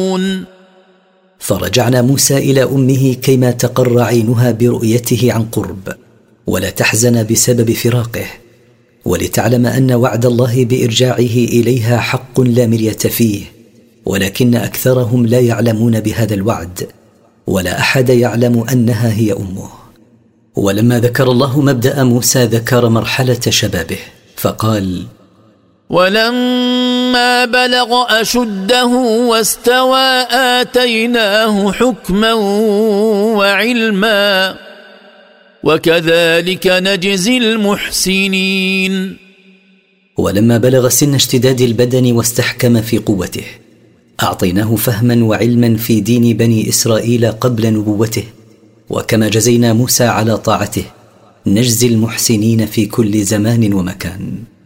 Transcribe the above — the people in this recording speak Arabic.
فرجعنا موسى إلى أمه كيما تقر عينها برؤيته عن قرب ولا تحزن بسبب فراقه، ولتعلم أن وعد الله بإرجاعه إليها حق لا مرية فيه، ولكن أكثرهم لا يعلمون بهذا الوعد، ولا أحد يعلم أنها هي أمه. ولما ذكر الله مبدأ موسى ذكر مرحلة شبابه فقال: ولما بلغ أشده واستوى آتيناه حكما وعلما وكذلك نجزي المحسنين. ولما بلغ سن اشتداد البدن واستحكم في قوته أعطيناه فهما وعلما في دين بني إسرائيل قبل نبوته، وكما جزينا موسى على طاعته نجزي المحسنين في كل زمان ومكان.